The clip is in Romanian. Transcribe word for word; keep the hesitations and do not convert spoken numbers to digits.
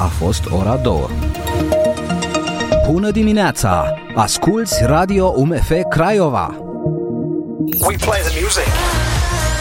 fost ora două. Bună dimineața! Asculți Radio U M F Craiova! We play the music.